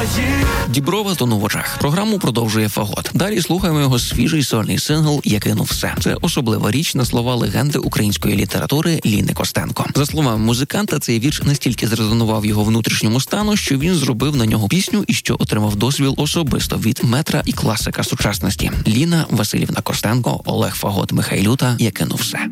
Діброва тону в очах. Програму продовжує Фагот. Далі слухаємо його свіжий сольний сингл «Я кинув все». Це особлива річ на слова легенди української літератури Ліни Костенко. За словами музиканта, цей вірш настільки зрезонував його внутрішньому стану, що він зробив на нього пісню і що отримав дозвіл особисто від метра і класика сучасності. Ліна Василівна Костенко, Олег Фагот, Михайлюта «Я кинув все».